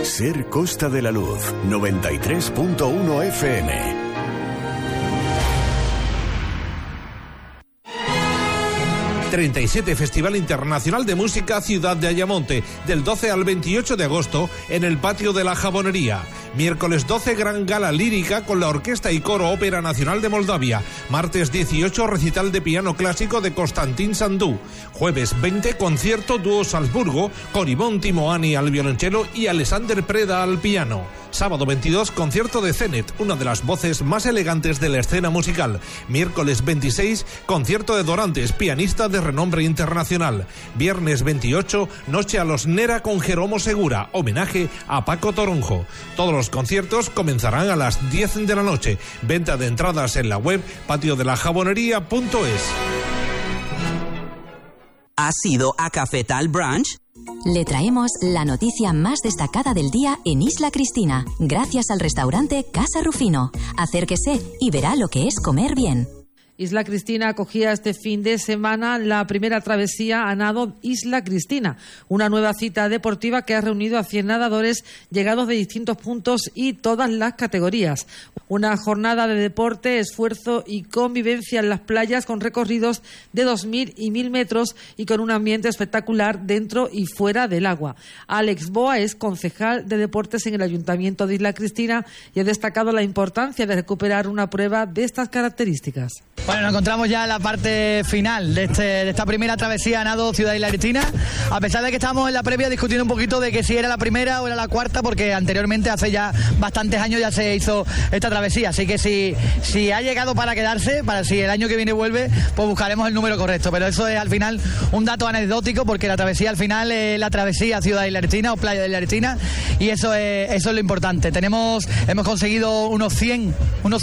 Ser Costa de la Luz, 93.1 FM. ...37 Festival Internacional de Música Ciudad de Ayamonte... ...del 12 al 28 de agosto... ...en el patio de la Jabonería... ...miércoles 12 Gran Gala Lírica... ...con la Orquesta y Coro Ópera Nacional de Moldavia... ...martes 18 Recital de Piano Clásico de Constantin Sandú... ...jueves 20 Concierto Dúo Salzburgo... ...con Ivonne Timoani al violonchelo... ...y Alexander Preda al piano... Sábado 22, concierto de Zenet, una de las voces más elegantes de la escena musical. Miércoles 26, concierto de Dorantes, pianista de renombre internacional. Viernes 28, noche a los Nera con Jeromo Segura, homenaje a Paco Toronjo. Todos los conciertos comenzarán a las 10 de la noche. Venta de entradas en la web patiodelajabonería.es. ¿Has ido a Cafetal Brunch? Le traemos la noticia más destacada del día en Isla Cristina, gracias al restaurante Casa Rufino. Acérquese y verá lo que es comer bien. Isla Cristina acogía este fin de semana la primera travesía a nado Isla Cristina, una nueva cita deportiva que ha reunido a 100 nadadores llegados de distintos puntos y todas las categorías. Una jornada de deporte, esfuerzo y convivencia en las playas con recorridos de 2.000 y 1.000 metros y con un ambiente espectacular dentro y fuera del agua. Alex Boa es concejal de deportes en el Ayuntamiento de Isla Cristina y ha destacado la importancia de recuperar una prueba de estas características. Bueno, nos encontramos ya en la parte final de esta primera travesía a nado Ciudad de Isla Cristina, a pesar de que estábamos en la previa discutiendo un poquito de que si era la primera o era la cuarta, porque anteriormente, hace ya bastantes años, ya se hizo esta travesía, así que si ha llegado para quedarse, para si el año que viene vuelve, pues buscaremos el número correcto, pero eso es al final un dato anecdótico, porque la travesía al final es la travesía Ciudad de Isla Cristina o Playa de Isla Cristina, y eso es lo importante. Hemos conseguido unos 100,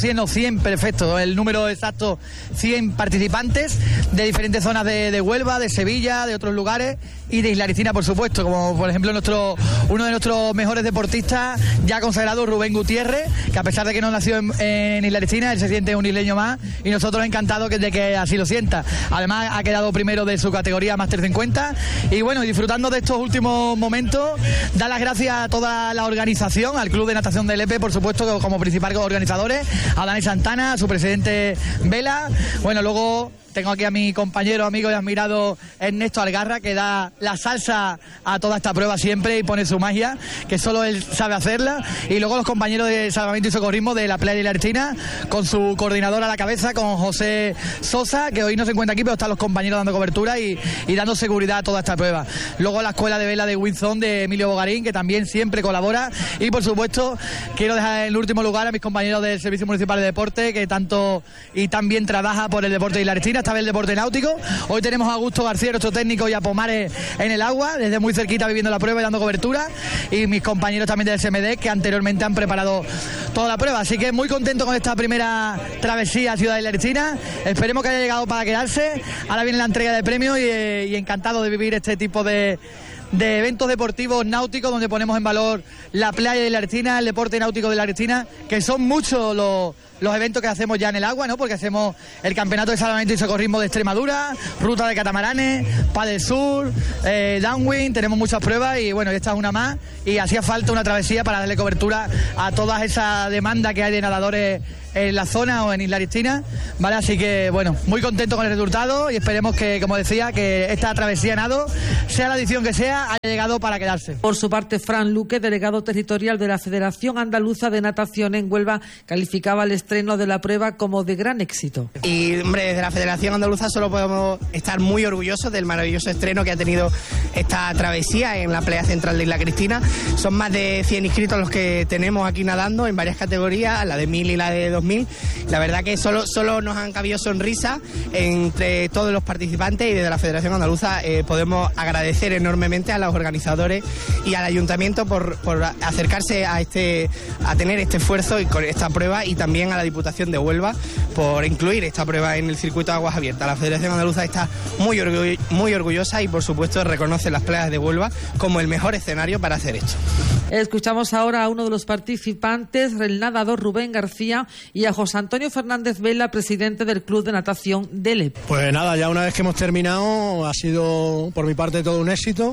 perfecto, el número exacto, 100 participantes de diferentes zonas de Huelva, de Sevilla, de otros lugares y de Isla Cristina, por supuesto, como por ejemplo uno de nuestros mejores deportistas ya consagrado, Rubén Gutiérrez, que a pesar de que no nació en Isla Cristina, él se siente un isleño más y nosotros encantados de que así lo sienta. Además ha quedado primero de su categoría Máster 50 y bueno, disfrutando de estos últimos momentos, dar las gracias a toda la organización, al Club de Natación de Lepe, por supuesto, como principales organizadores, a Dani Santana, a su presidente Vela. Bueno, luego tengo aquí a mi compañero, amigo y admirado Ernesto Algarra, que da la salsa a toda esta prueba siempre y pone su magia, que solo él sabe hacerla. Y luego los compañeros de Salvamento y Socorrismo de la Playa de Isla Cristina, con su coordinador a la cabeza, con José Sosa, que hoy no se encuentra aquí, pero están los compañeros dando cobertura y dando seguridad a toda esta prueba. Luego la Escuela de Vela de Winzón de Emilio Bogarín, que también siempre colabora. Y por supuesto, quiero dejar en último lugar a mis compañeros del Servicio Municipal de Deporte, que tanto y tan bien trabaja por el deporte de Isla Cristina, esta vez el deporte náutico. Hoy tenemos a Augusto García, nuestro técnico, y a Pomares en el agua, desde muy cerquita viviendo la prueba y dando cobertura, y mis compañeros también del SMD, que anteriormente han preparado toda la prueba. Así que muy contento con esta primera travesía a Ciudad de Isla Cristina. Esperemos que haya llegado para quedarse. Ahora viene la entrega de premios y encantado de vivir este tipo de eventos deportivos náuticos, donde ponemos en valor la playa de Isla Cristina, el deporte náutico de Isla Cristina, que son muchos los eventos que hacemos ya en el agua, ¿no? Porque hacemos el Campeonato de Salvamento y Socorrismo de Extremadura, ruta de catamaranes, Paddle Sur, Downwind, tenemos muchas pruebas y bueno, esta es una más, y hacía falta una travesía para darle cobertura a toda esa demanda que hay de nadadores en la zona o en Isla Cristina, ¿vale? Así que bueno, muy contento con el resultado y esperemos que, como decía, que esta travesía nado, sea la edición que sea, haya llegado para quedarse. Por su parte, Fran Luque, delegado territorial de la Federación Andaluza de Natación en Huelva, calificaba el estreno de la prueba como de gran éxito. Y hombre, desde la Federación Andaluza solo podemos estar muy orgullosos del maravilloso estreno que ha tenido esta travesía en la playa central de Isla Cristina. Son más de 100 inscritos los que tenemos aquí nadando en varias categorías, la de 1000 y la de 2000. La verdad que solo nos han cabido sonrisas entre todos los participantes, y desde la Federación Andaluza podemos agradecer enormemente a los organizadores y al Ayuntamiento por acercarse a tener este esfuerzo y con esta prueba, y también a la Diputación de Huelva por incluir esta prueba en el circuito de aguas abiertas. La Federación Andaluza está muy orgullosa y por supuesto reconoce las playas de Huelva como el mejor escenario para hacer esto. Escuchamos ahora a uno de los participantes, el nadador Rubén García, y a José Antonio Fernández Vela, presidente del Club de Natación de Lepe. Pues nada, ya una vez que hemos terminado, ha sido por mi parte todo un éxito.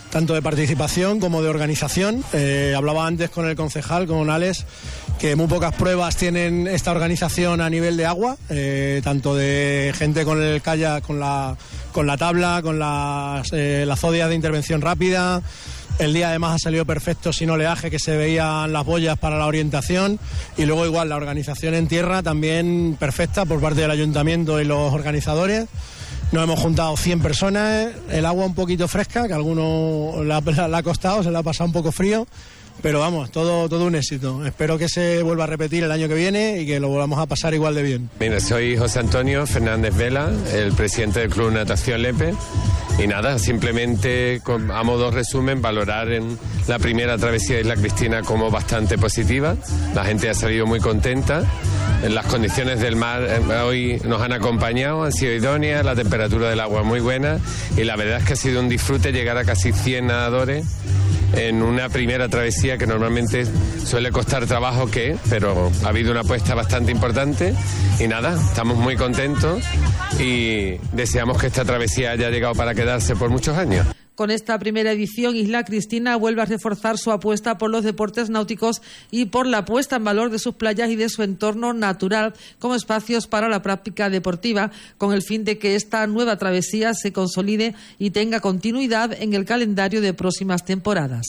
tanto de participación como de organización. Hablaba antes con el concejal, con Alex, que muy pocas pruebas tienen esta organización a nivel de agua, tanto de gente con el kayak, con la tabla, con las zodias de intervención rápida. El día además ha salido perfecto, sin oleaje, que se veían las boyas para la orientación, y luego igual la organización en tierra también perfecta por parte del ayuntamiento y los organizadores. Nos hemos juntado 100 personas, el agua un poquito fresca, que a alguno le ha costado, se le ha pasado un poco frío, pero vamos, todo un éxito. Espero que se vuelva a repetir el año que viene y que lo volvamos a pasar igual de bien. Mira, soy José Antonio Fernández Vela, el presidente del Club Natación Lepe. Y nada, simplemente a modo resumen, valorar en la primera travesía de Isla Cristina como bastante positiva. La gente ha salido muy contenta. Las condiciones del mar hoy nos han acompañado, han sido idóneas, la temperatura del agua muy buena, y la verdad es que ha sido un disfrute llegar a casi 100 nadadores en una primera travesía que normalmente suele costar trabajo, pero ha habido una apuesta bastante importante, y nada, estamos muy contentos y deseamos que esta travesía haya llegado para quedarse por muchos años. Con esta primera edición, Isla Cristina vuelve a reforzar su apuesta por los deportes náuticos y por la puesta en valor de sus playas y de su entorno natural como espacios para la práctica deportiva, con el fin de que esta nueva travesía se consolide y tenga continuidad en el calendario de próximas temporadas.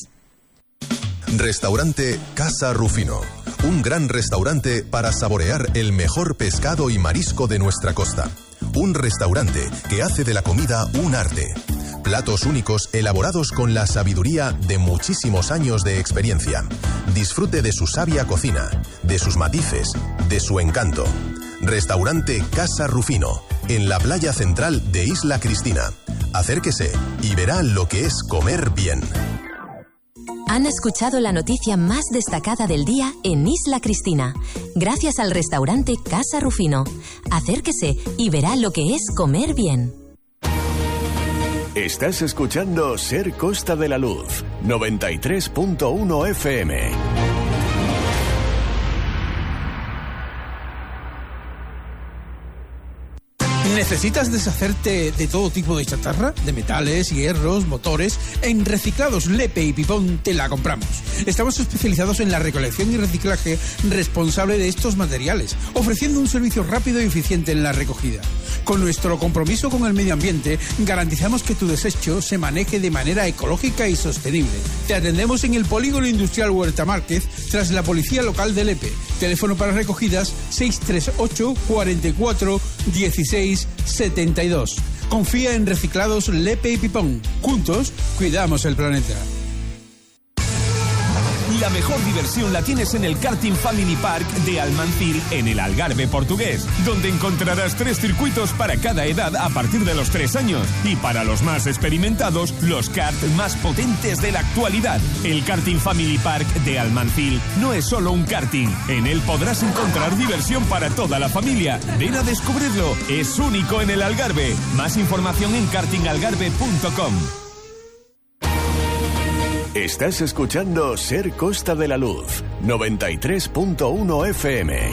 Restaurante Casa Rufino. Un gran restaurante para saborear el mejor pescado y marisco de nuestra costa. Un restaurante que hace de la comida un arte. Platos únicos elaborados con la sabiduría de muchísimos años de experiencia. Disfrute de su sabia cocina, de sus matices, de su encanto. Restaurante Casa Rufino, en la playa central de Isla Cristina. Acérquese y verá lo que es comer bien. Han escuchado la noticia más destacada del día en Isla Cristina, gracias al restaurante Casa Rufino. Acérquese y verá lo que es comer bien. Estás escuchando Ser Costa de la Luz, 93.1 FM. ¿Necesitas deshacerte de todo tipo de chatarra? De metales, hierros, motores. En Reciclados Lepe y Pipón te la compramos. Estamos especializados en la recolección y reciclaje responsable de estos materiales, ofreciendo un servicio rápido y eficiente en la recogida. Con nuestro compromiso con el medio ambiente, garantizamos que tu desecho se maneje de manera ecológica y sostenible. Te atendemos en el Polígono Industrial Huerta Márquez, tras la Policía Local de Lepe. Teléfono para recogidas 638 44 16 72. Confía en Reciclados Lepe y Pipón. Juntos, cuidamos el planeta. La mejor diversión la tienes en el Karting Family Park de Almancil, en el Algarve portugués, donde encontrarás 3 circuitos para cada edad a partir de los 3 años, y para los más experimentados, los karts más potentes de la actualidad. El Karting Family Park de Almancil no es solo un karting, en él podrás encontrar diversión para toda la familia. Ven a descubrirlo, es único en el Algarve. Más información en kartingalgarve.com. Estás escuchando Ser Costa de la Luz, 93.1 FM.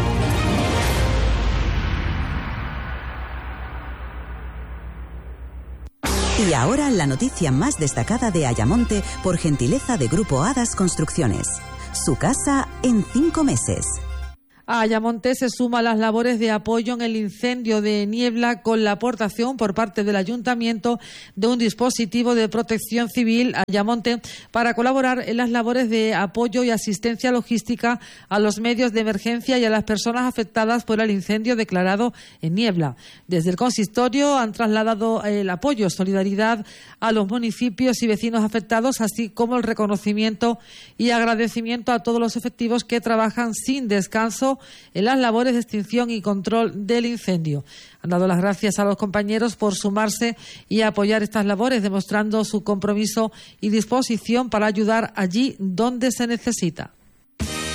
Y ahora la noticia más destacada de Ayamonte por gentileza de Grupo Hadas Construcciones. Su casa en 5 meses. Ayamonte se suma a las labores de apoyo en el incendio de Niebla con la aportación por parte del Ayuntamiento de un dispositivo de protección civil Ayamonte para colaborar en las labores de apoyo y asistencia logística a los medios de emergencia y a las personas afectadas por el incendio declarado en Niebla. Desde el consistorio han trasladado el apoyo, solidaridad a los municipios y vecinos afectados, así como el reconocimiento y agradecimiento a todos los efectivos que trabajan sin descanso en las labores de extinción y control del incendio. Han dado las gracias a los compañeros por sumarse y apoyar estas labores, demostrando su compromiso y disposición para ayudar allí donde se necesita.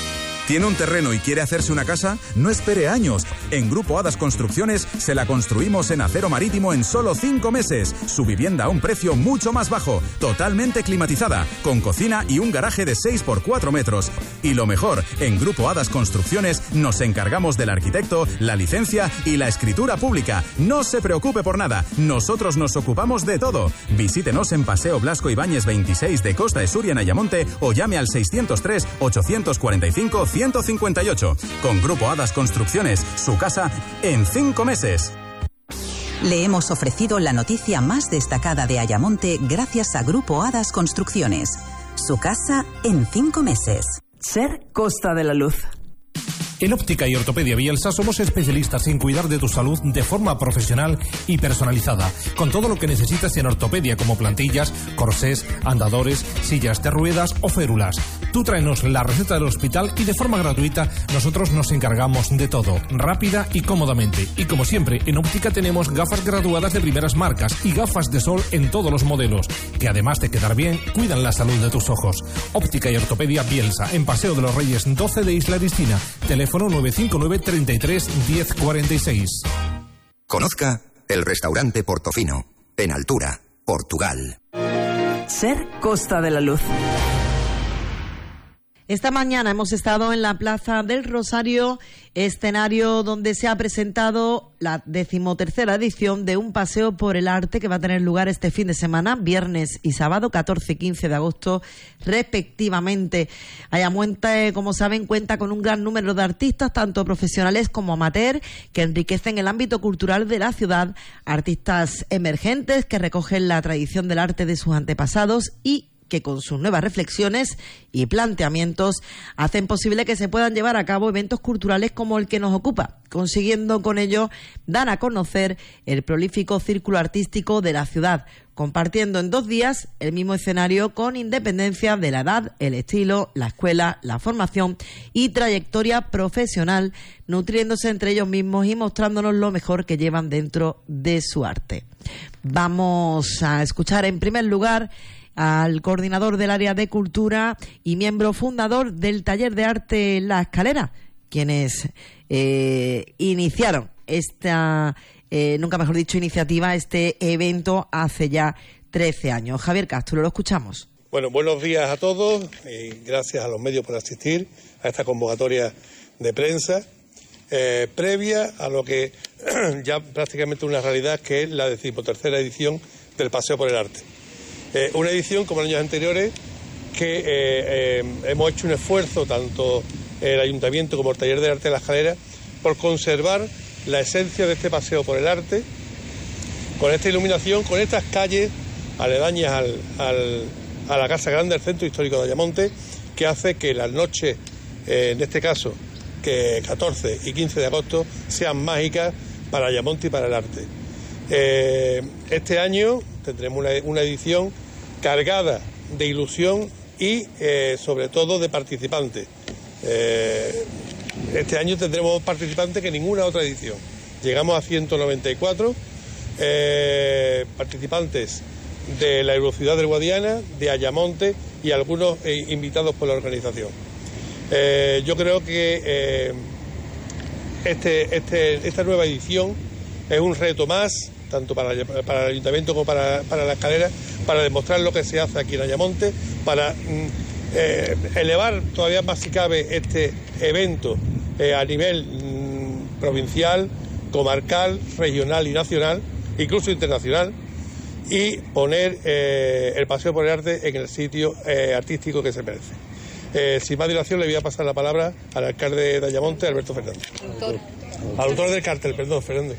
¿Tiene un terreno y quiere hacerse una casa? No espere años. En Grupo Hadas Construcciones se la construimos en acero marítimo en solo 5 meses. Su vivienda a un precio mucho más bajo, totalmente climatizada, con cocina y un garaje de 6 por 4 metros. Y lo mejor, en Grupo Hadas Construcciones nos encargamos del arquitecto, la licencia y la escritura pública. No se preocupe por nada, nosotros nos ocupamos de todo. Visítenos en Paseo Blasco Ibáñez 26 de Costa de Suria en Ayamonte o llame al 603 845 158. Con Grupo Hadas Construcciones, su casa en 5 meses. Le hemos ofrecido la noticia más destacada de Ayamonte gracias a Grupo Hadas Construcciones. Su casa en 5 meses. Ser Costa de la Luz. En Óptica y Ortopedia Bielsa somos especialistas en cuidar de tu salud de forma profesional y personalizada, con todo lo que necesitas en ortopedia como plantillas, corsés, andadores, sillas de ruedas o férulas. Tú tráenos la receta del hospital y de forma gratuita nosotros nos encargamos de todo, rápida y cómodamente. Y como siempre, en Óptica tenemos gafas graduadas de primeras marcas y gafas de sol en todos los modelos, que además de quedar bien, cuidan la salud de tus ojos. Óptica y Ortopedia Bielsa, en Paseo de los Reyes 12 de Isla Cristina. Teléfono 959 33 10 46. Conozca el restaurante Portofino, en Altura, Portugal. Ser Costa de la Luz. Esta mañana hemos estado en la Plaza del Rosario, escenario donde se ha presentado la 13ª edición de un paseo por el arte que va a tener lugar este fin de semana, viernes y sábado, 14 y 15 de agosto, respectivamente. Ayamonte, como saben, cuenta con un gran número de artistas, tanto profesionales como amateur, que enriquecen el ámbito cultural de la ciudad, artistas emergentes que recogen la tradición del arte de sus antepasados y que con sus nuevas reflexiones y planteamientos hacen posible que se puedan llevar a cabo eventos culturales como el que nos ocupa, consiguiendo con ello dar a conocer el prolífico círculo artístico de la ciudad, compartiendo en 2 días el mismo escenario con independencia de la edad, el estilo, la escuela, la formación y trayectoria profesional, nutriéndose entre ellos mismos y mostrándonos lo mejor que llevan dentro de su arte. Vamos a escuchar en primer lugar al coordinador del área de cultura y miembro fundador del taller de arte La Escalera, quienes iniciaron esta, nunca mejor dicho, iniciativa, este evento hace ya 13 años. Javier Castro, lo escuchamos. Bueno, buenos días a todos y gracias a los medios por asistir a esta convocatoria de prensa previa a lo que ya prácticamente una realidad, que es la 13ª edición del Paseo por el Arte. Una edición, como en años anteriores, que hemos hecho un esfuerzo, tanto el Ayuntamiento como el Taller de Arte de La Escalera, por conservar la esencia de este paseo por el arte, con esta iluminación, con estas calles aledañas a la Casa Grande del Centro Histórico de Ayamonte, que hace que las noches, en este caso, que 14 y 15 de agosto, sean mágicas para Ayamonte y para el arte. Este año tendremos una edición cargada de ilusión y sobre todo de participantes. Este año tendremos participantes que en ninguna otra edición. Llegamos a 194 participantes de la Eurociudad del Guadiana, de Ayamonte y algunos invitados por la organización. Yo creo que esta nueva edición es un reto más, tanto para el Ayuntamiento como para La Escalera, para demostrar lo que se hace aquí en Ayamonte, para elevar todavía más si cabe este evento a nivel provincial, comarcal, regional y nacional, incluso internacional, y poner el Paseo por el Arte en el sitio artístico que se merece. Sin más dilación, le voy a pasar la palabra al alcalde de Ayamonte, Alberto Fernández. Al autor del cartel, perdón, Fernández.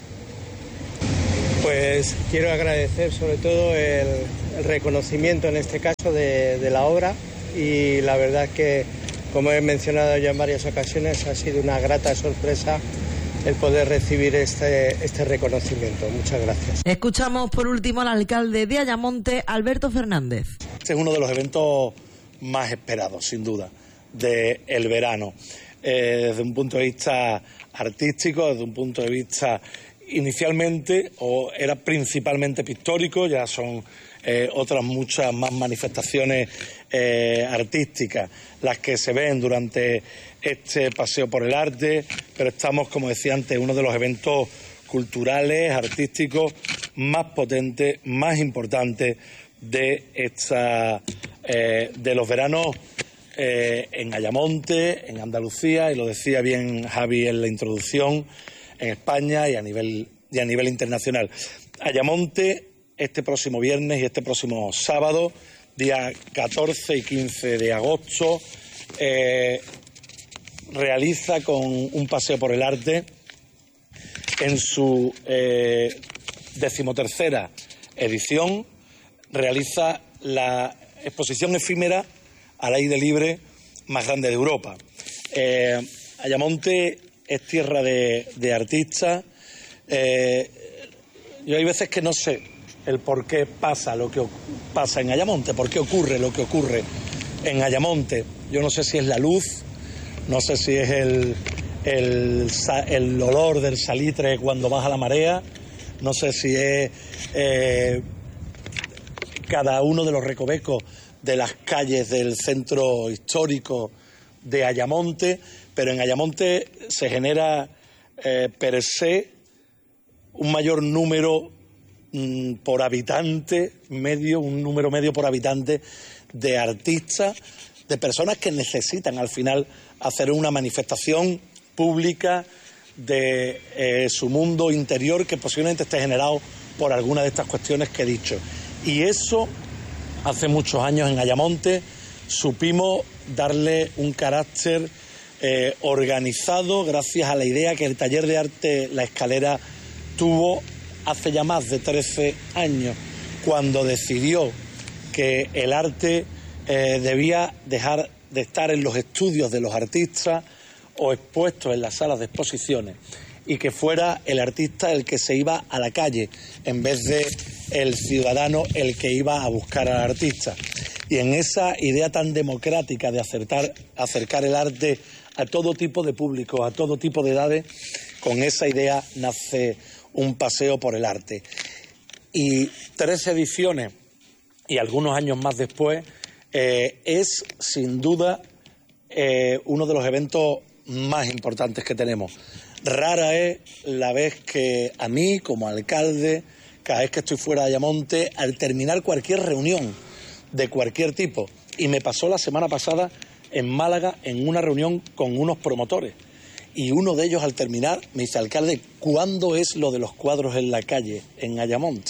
Pues quiero agradecer sobre todo el reconocimiento en este caso de la obra, y la verdad es que, como he mencionado ya en varias ocasiones, ha sido una grata sorpresa el poder recibir este reconocimiento. Muchas gracias. Escuchamos por último al alcalde de Ayamonte, Alberto Fernández. Este es uno de los eventos más esperados, sin duda, del verano. Desde un punto de vista artístico, desde un punto de vista inicialmente, o era principalmente pictórico, ya son otras muchas más manifestaciones artísticas, las que se ven durante este paseo por el arte, pero estamos, como decía antes, uno de los eventos culturales, artísticos más potentes, más importantes de los veranos en Ayamonte, en Andalucía, y lo decía bien Javi en la introducción, en España y a nivel internacional. Ayamonte, este próximo viernes y este próximo sábado, día 14 y 15 de agosto, realiza con un paseo por el arte en su 13ª edición, realiza la exposición efímera al aire libre más grande de Europa. Ayamonte es tierra de artistas. Yo hay veces que no sé el por qué pasa lo que pasa en Ayamonte, por qué ocurre lo que ocurre en Ayamonte. Yo no sé si es la luz, no sé si es el olor del salitre cuando baja la marea, no sé si es cada uno de los recovecos de las calles del centro histórico de Ayamonte, pero en Ayamonte se genera per se un mayor número por habitante medio, un número medio por habitante de artistas, de personas que necesitan al final hacer una manifestación pública de su mundo interior que posiblemente esté generado por alguna de estas cuestiones que he dicho. Y eso, hace muchos años en Ayamonte, supimos darle un carácter organizado gracias a la idea que el taller de arte La Escalera tuvo hace ya más de 13 años, cuando decidió que el arte debía dejar de estar en los estudios de los artistas o expuestos en las salas de exposiciones, y que fuera el artista el que se iba a la calle en vez de el ciudadano el que iba a buscar al artista. Y en esa idea tan democrática de acercar el arte a todo tipo de público, a todo tipo de edades, con esa idea nace un paseo por el arte. Y 13 ediciones y algunos años más después, es sin duda uno de los eventos más importantes que tenemos. Rara es la vez que a mí, como alcalde, cada vez que estoy fuera de Ayamonte, al terminar cualquier reunión de cualquier tipo, y me pasó la semana pasada en Málaga en una reunión con unos promotores, y uno de ellos al terminar me dice: alcalde, ¿cuándo es lo de los cuadros en la calle en Ayamonte?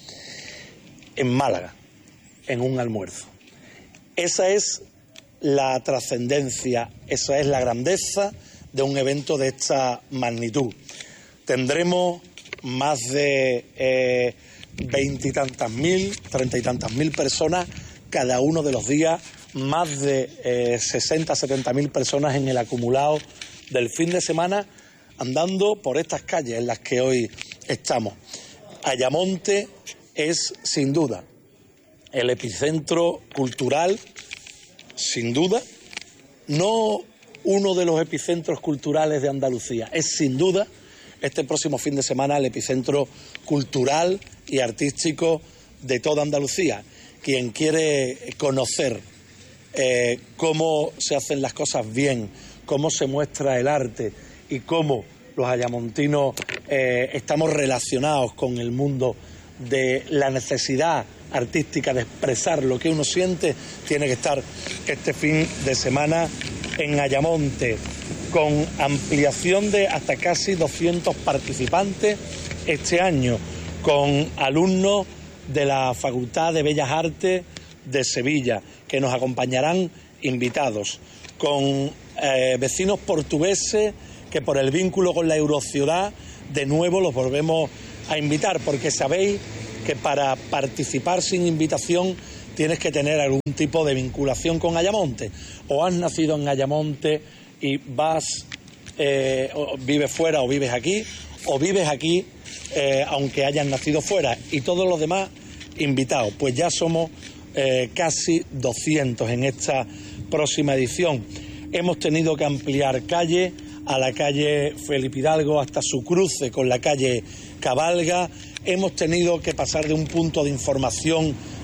En Málaga, en un almuerzo. Esa es la trascendencia, esa es la grandeza de un evento de esta magnitud. Tendremos más de 20 y tantas mil, 30 y tantas mil personas cada uno de los días, más de 60, 70 mil personas en el acumulado del fin de semana, andando por estas calles en las que hoy estamos. Ayamonte es, sin duda, el epicentro cultural, sin duda, no uno de los epicentros culturales de Andalucía, es sin duda este próximo fin de semana el epicentro cultural y artístico de toda Andalucía. Quien quiere conocer cómo se hacen las cosas bien, cómo se muestra el arte y cómo los ayamontinos estamos relacionados con el mundo de la necesidad artística de expresar lo que uno siente, tiene que estar este fin de semana en Ayamonte, con ampliación de hasta casi 200 participantes este año, con alumnos de la Facultad de Bellas Artes de Sevilla, que nos acompañarán invitados, con vecinos portugueses que por el vínculo con la Eurociudad de nuevo los volvemos a invitar, porque sabéis que para participar sin invitación tienes que tener algún tipo de vinculación con Ayamonte. O has nacido en Ayamonte y o vives fuera o vives aquí, o vives aquí aunque hayas nacido fuera, y todos los demás invitados. Pues ya somos casi 200 en esta próxima edición. Hemos tenido que ampliar calle, a la calle Felipe Hidalgo hasta su cruce con la calle Cabalga. Hemos tenido que pasar de un punto de información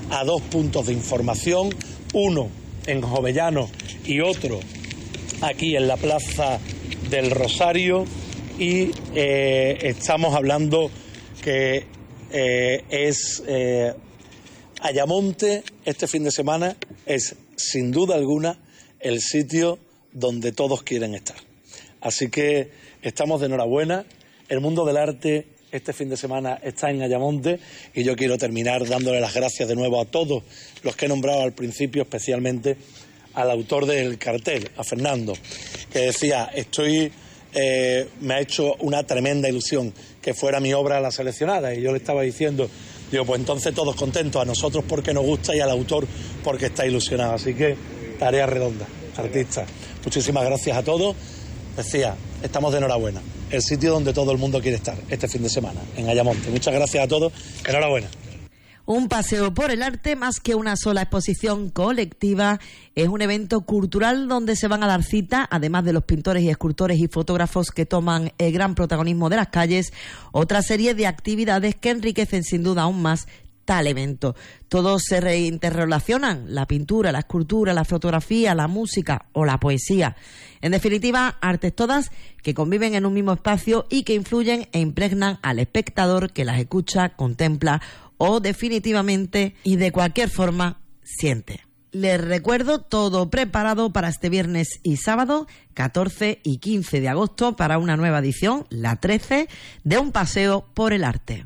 a 2 puntos de información, uno en Jovellanos y otro aquí en la Plaza del Rosario, y estamos hablando que es Ayamonte este fin de semana es sin duda alguna el sitio donde todos quieren estar. Así que estamos de enhorabuena. El mundo del arte este fin de semana está en Ayamonte, y yo quiero terminar dándole las gracias de nuevo a todos los que he nombrado al principio, especialmente al autor del cartel, a Fernando, que decía, me ha hecho una tremenda ilusión que fuera mi obra la seleccionada, y yo le estaba diciendo, digo, pues entonces todos contentos, a nosotros porque nos gusta y al autor porque está ilusionado. Así que tarea redonda, artista. Muchísimas gracias a todos. Decía, estamos de enhorabuena. El sitio donde todo el mundo quiere estar este fin de semana, en Ayamonte. Muchas gracias a todos. Enhorabuena. Un paseo por el arte, más que una sola exposición colectiva, es un evento cultural donde se van a dar cita, además de los pintores y escultores y fotógrafos que toman el gran protagonismo de las calles, otra serie de actividades que enriquecen sin duda aún más tal evento. Todos se interrelacionan, la pintura, la escultura, la fotografía, la música o la poesía. En definitiva, artes todas que conviven en un mismo espacio y que influyen e impregnan al espectador que las escucha, contempla o definitivamente y de cualquier forma siente. Les recuerdo todo preparado para este viernes y sábado 14 y 15 de agosto para una nueva edición, la 13, de Un paseo por el arte.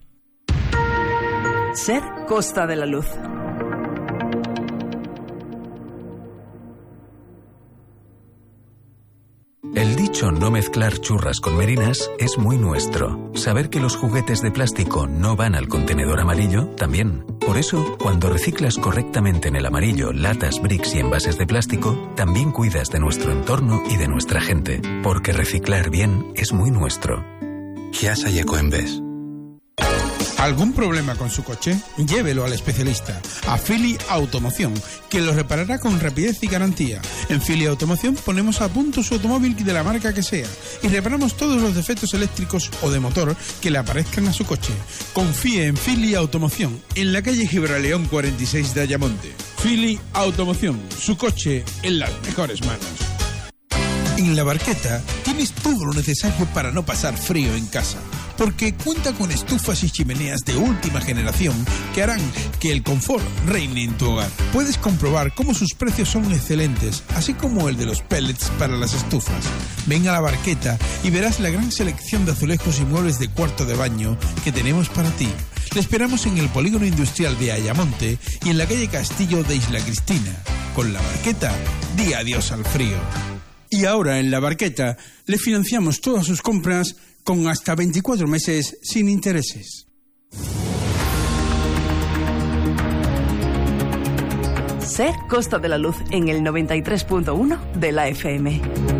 Ser Costa de la Luz. El dicho no mezclar churras con merinas es muy nuestro. Saber que los juguetes de plástico no van al contenedor amarillo, también. Por eso, cuando reciclas correctamente en el amarillo latas, bricks y envases de plástico, también cuidas de nuestro entorno y de nuestra gente. Porque reciclar bien es muy nuestro. Chiasa y Ecoembes. ¿Algún problema con su coche? Llévelo al especialista, a Philly Automoción, que lo reparará con rapidez y garantía. En Philly Automoción ponemos a punto su automóvil de la marca que sea y reparamos todos los defectos eléctricos o de motor que le aparezcan a su coche. Confíe en Philly Automoción, en la calle Gibraleón 46 de Ayamonte. Philly Automoción, su coche en las mejores manos. En La Barqueta tienes todo lo necesario para no pasar frío en casa, porque cuenta con estufas y chimeneas de última generación que harán que el confort reine en tu hogar. Puedes comprobar cómo sus precios son excelentes, así como el de los pellets para las estufas. Ven a La Barqueta y verás la gran selección de azulejos y muebles de cuarto de baño que tenemos para ti. Le esperamos en el Polígono Industrial de Ayamonte y en la calle Castillo de Isla Cristina. Con La Barqueta, di adiós al frío. Y ahora en La Barqueta le financiamos todas sus compras con hasta 24 meses sin intereses. Ser Costa de la Luz en el 93.1 de la FM.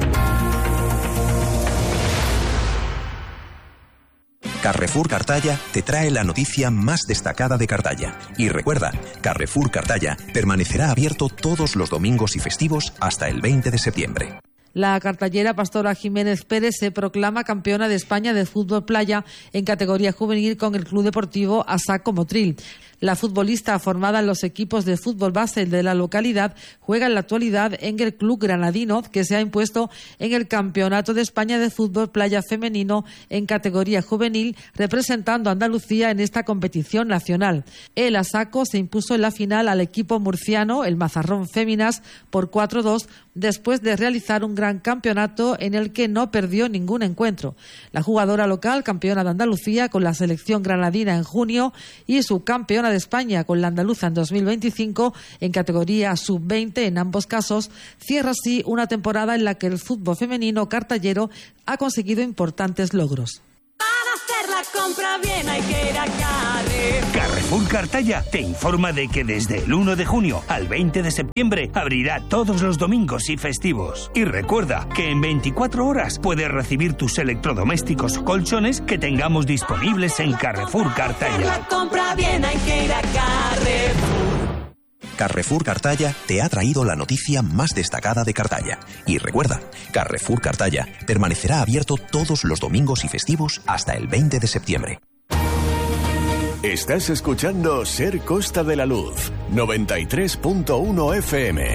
Carrefour Cartaya te trae la noticia más destacada de Cartaya. Y recuerda, Carrefour Cartaya permanecerá abierto todos los domingos y festivos hasta el 20 de septiembre. La cartallera Pastora Jiménez Pérez se proclama campeona de España de fútbol playa en categoría juvenil con el Club Deportivo Asaco Motril. La futbolista, formada en los equipos de fútbol base de la localidad, juega en la actualidad en el Club Granadino, que se ha impuesto en el Campeonato de España de fútbol playa femenino en categoría juvenil, representando a Andalucía en esta competición nacional. El Asaco se impuso en la final al equipo murciano, el Mazarrón Féminas, por 4-2, después de realizar un gran campeonato en el que no perdió ningún encuentro. La jugadora local, campeona de Andalucía con la selección granadina en junio, y subcampeona de España con la andaluza en 2025 en categoría sub-20 en ambos casos, cierra así una temporada en la que el fútbol femenino cartallero ha conseguido importantes logros. Para hacer la compra bien hay que ir a Carrefour. Carrefour Cartaya te informa de que desde el 1 de junio al 20 de septiembre abrirá todos los domingos y festivos. Y recuerda que en 24 horas puedes recibir tus electrodomésticos o colchones que tengamos disponibles en Carrefour Cartaya. Para hacer la compra bien hay que ir a Carrefour. Carrefour Cartaya te ha traído la noticia más destacada de Cartaya. Y recuerda, Carrefour Cartaya permanecerá abierto todos los domingos y festivos hasta el 20 de septiembre. Estás escuchando Ser Costa de la Luz, 93.1 FM.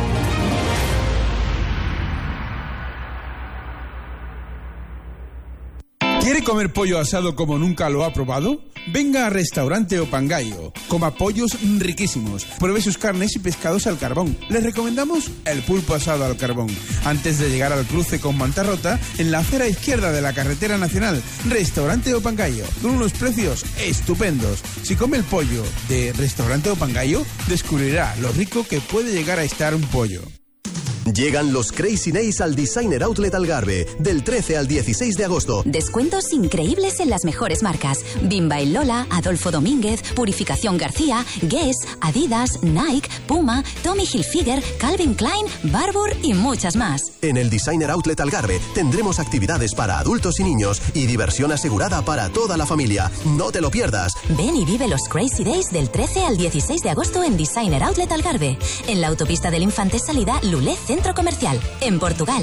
¿Quiere comer pollo asado como nunca lo ha probado? Venga a Restaurante Opangayo. Coma pollos riquísimos. Pruebe sus carnes y pescados al carbón. Les recomendamos el pulpo asado al carbón. Antes de llegar al cruce con Mantarrota, en la acera izquierda de la carretera nacional, Restaurante Opangayo, con unos precios estupendos. Si come el pollo de Restaurante Opangayo, descubrirá lo rico que puede llegar a estar un pollo. Llegan los Crazy Days al Designer Outlet Algarve, del 13 al 16 de agosto. Descuentos increíbles en las mejores marcas. Bimba y Lola, Adolfo Domínguez, Purificación García, Guess, Adidas, Nike, Puma, Tommy Hilfiger, Calvin Klein, Barbour y muchas más. En el Designer Outlet Algarve tendremos actividades para adultos y niños y diversión asegurada para toda la familia. No te lo pierdas. Ven y vive los Crazy Days del 13 al 16 de agosto en Designer Outlet Algarve. En la autopista del Infante salida Lulé Centro Comercial, en Portugal.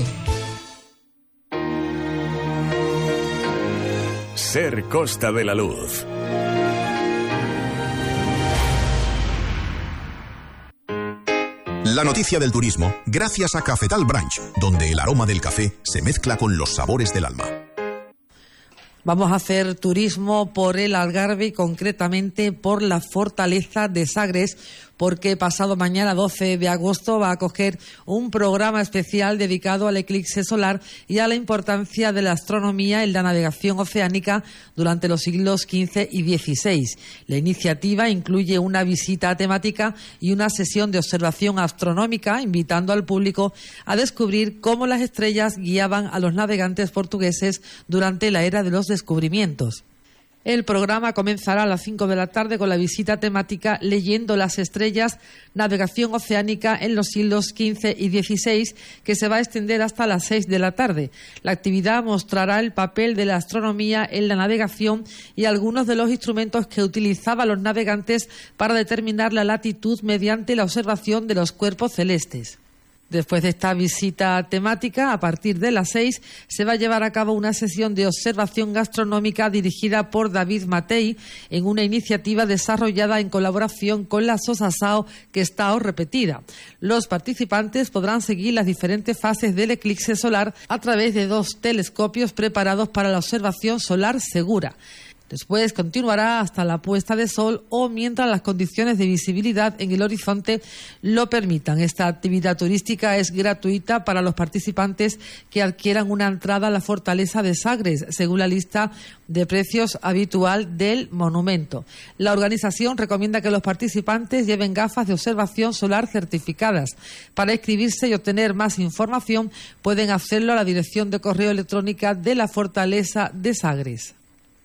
Ser Costa de la Luz. La noticia del turismo, gracias a Cafetal Branch, donde el aroma del café se mezcla con los sabores del alma. Vamos a hacer turismo por el Algarve y concretamente por la fortaleza de Sagres, porque pasado mañana 12 de agosto va a acoger un programa especial dedicado al eclipse solar y a la importancia de la astronomía en la navegación oceánica durante los siglos XV y XVI. La iniciativa incluye una visita temática y una sesión de observación astronómica, invitando al público a descubrir cómo las estrellas guiaban a los navegantes portugueses durante la era de los descubrimientos. El programa comenzará a las 5 de la tarde con la visita temática Leyendo las estrellas, navegación oceánica en los siglos XV y XVI, que se va a extender hasta las 6 de la tarde. La actividad mostrará el papel de la astronomía en la navegación y algunos de los instrumentos que utilizaban los navegantes para determinar la latitud mediante la observación de los cuerpos celestes. Después de esta visita temática, a partir de las 6, se va a llevar a cabo una sesión de observación gastronómica dirigida por David Matei en una iniciativa desarrollada en colaboración con la Sosasao que está repetida. Los participantes podrán seguir las diferentes fases del eclipse solar a través de 2 telescopios preparados para la observación solar segura. Después continuará hasta la puesta de sol o mientras las condiciones de visibilidad en el horizonte lo permitan. Esta actividad turística es gratuita para los participantes que adquieran una entrada a la fortaleza de Sagres, según la lista de precios habitual del monumento. La organización recomienda que los participantes lleven gafas de observación solar certificadas. Para inscribirse y obtener más información pueden hacerlo a la dirección de correo electrónica de la fortaleza de Sagres.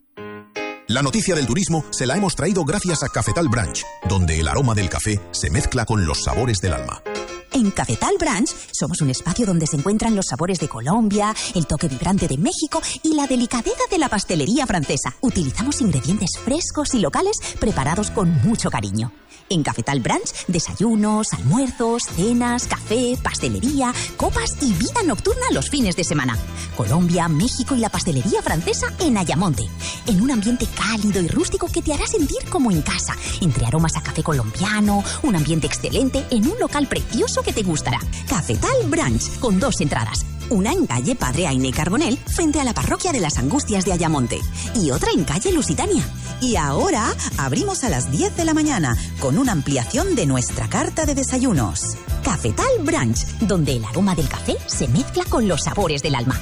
La noticia del turismo se la hemos traído gracias a Cafetal Branch, donde el aroma del café se mezcla con los sabores del alma. En Cafetal Branch somos un espacio donde se encuentran los sabores de Colombia, el toque vibrante de México y la delicadeza de la pastelería francesa. Utilizamos ingredientes frescos y locales preparados con mucho cariño. En Cafetal Branch, desayunos, almuerzos, cenas, café, pastelería, copas y vida nocturna los fines de semana. Colombia, México y la pastelería francesa en Ayamonte. En un ambiente cálido y rústico que te hará sentir como en casa. Entre aromas a café colombiano, un ambiente excelente en un local precioso que te gustará. Cafetal Branch, con 2 entradas. Una en calle Padre Aine Carbonell, frente a la parroquia de las Angustias de Ayamonte. Y otra en calle Lusitania. Y ahora abrimos a las 10 de la mañana, con una ampliación de nuestra carta de desayunos. Cafetal Branch, donde el aroma del café se mezcla con los sabores del alma.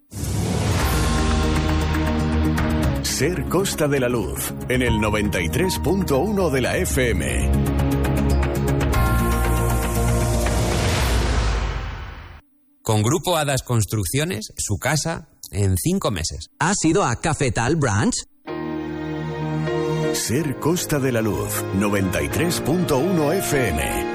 Ser Costa de la Luz, en el 93.1 de la FM. Con Grupo Hadas Construcciones, su casa en 5 meses. ¿Has ido a Cafetal Branch? Ser Costa de la Luz, 93.1 FM.